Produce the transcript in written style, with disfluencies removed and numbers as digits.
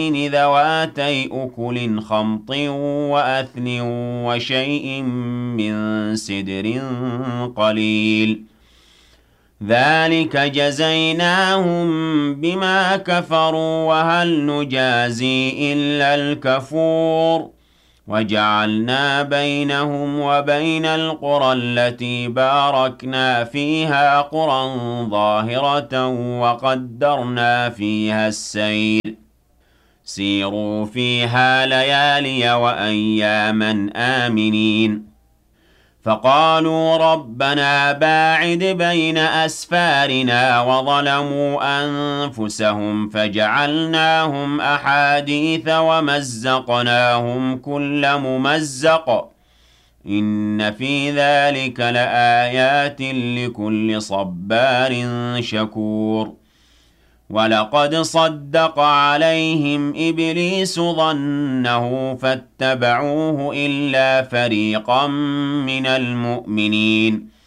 ذواتي أكل خمط وأثل وشيء من سدر قليل ذلك جزيناهم بما كفروا وهل نجازي إلا الكفور وجعلنا بينهم وبين القرى التي باركنا فيها قرى ظاهرة وقدرنا فيها السير سيروا فيها ليالي وأياما آمنين فقالوا ربنا باعد بين أسفارنا وظلموا أنفسهم فجعلناهم أحاديث ومزقناهم كل ممزق إن في ذلك لآيات لكل صبار شكور ولقد صدق عليهم إبليس ظنه فاتبعوه إلا فريقا من المؤمنين